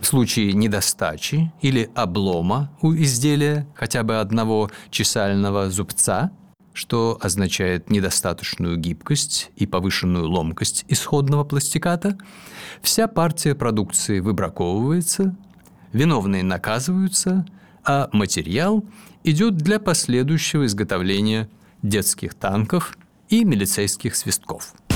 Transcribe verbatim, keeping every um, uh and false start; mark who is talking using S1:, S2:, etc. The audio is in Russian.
S1: В случае недостачи или облома у изделия хотя бы одного чесального зубца, что означает недостаточную гибкость и повышенную ломкость исходного пластиката, вся партия продукции выбраковывается, виновные наказываются, а материал идет для последующего изготовления детских танков и милицейских свистков.